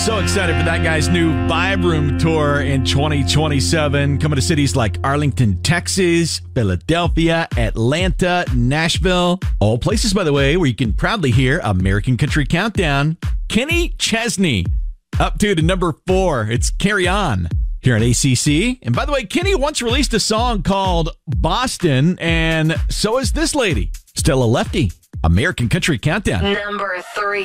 So excited for that guy's new Vibe Room tour in 2027. Coming to cities like Arlington, Texas, Philadelphia, Atlanta, Nashville. All places, by the way, where you can proudly hear American Country Countdown. Kenny Chesney up to number 4. It's Carry On here at ACC. And by the way, Kenny once released a song called Boston, and so is this lady, Stella Lefty. American Country Countdown. Number 3.